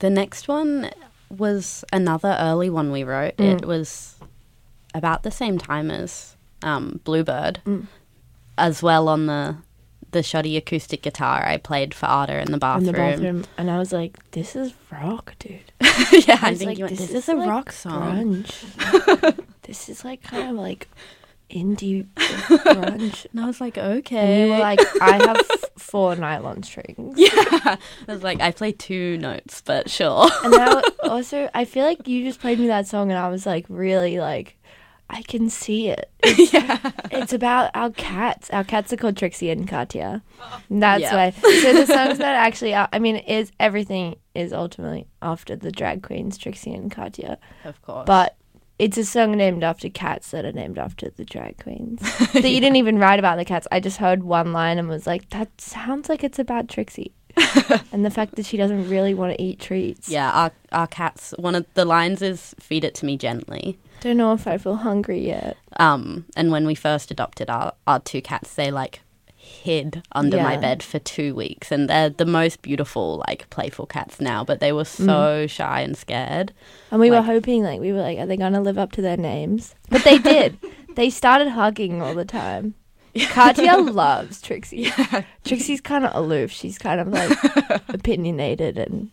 The next one was another early one we wrote. It was about the same time as Bluebird, as well on the shoddy acoustic guitar I played for Ada in the bathroom. And I was like, this is rock, dude. Yeah, I think like, you went, this is a like rock song. Grunge. This is like kind of like indie grunge. And I was like, And okay. you were like, I have 4 nylon strings. Yeah. I was like, I play 2 notes, but sure. And I feel like you just played me that song and I was like, really like, I can see it. It's about our cats. Our cats are called Trixie and Katya. That's why. So the song's not actually, everything is ultimately after the drag queens, Trixie and Katya. Of course. But it's a song named after cats that are named after the drag queens. That you didn't even write about the cats. I just heard one line and was like, that sounds like it's about Trixie. And the fact that she doesn't really want to eat treats. Yeah, our cats, one of the lines is feed it to me gently. Don't know if I feel hungry yet. And when we first adopted our 2 cats, they like hid under my bed for 2 weeks, and they're the most beautiful, like playful cats now, but they were so shy and scared. And we were hoping, like, we were like, are they going to live up to their names? But they did. They started hugging all the time. Katya loves Trixie. Yeah. Trixie's kind of aloof. She's kind of like opinionated and,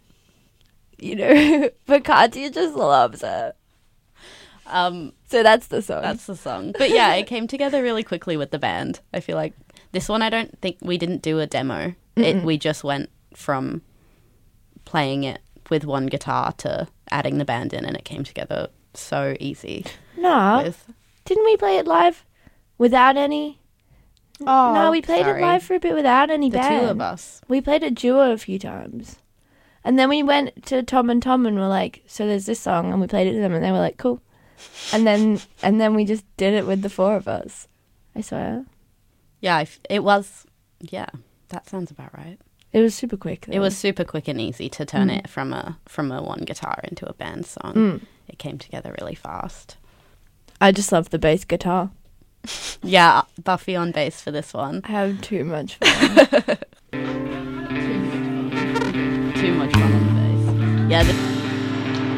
but Katya just loves her. So that's the song. That's the song. But yeah, it came together really quickly with the band. I feel like this one, I don't think we didn't do a demo. We just went from playing it with one guitar to adding the band in, and it came together so easy. No. Didn't we play it live without any? Oh, no, we played it live for a bit without any band. The 2 of us. We played a duo a few times. And then we went to Tom and were like, so there's this song, and we played it to them, and they were like, cool. And then we just did it with the 4 of us. I swear. Yeah, it was. Yeah, that sounds about right. It was super quick, though. It was super quick and easy to turn it from a one guitar into a band song. It came together really fast. I just love the bass guitar. Yeah, Buffy on bass for this one. I have too much fun. Too much fun on the bass. Yeah.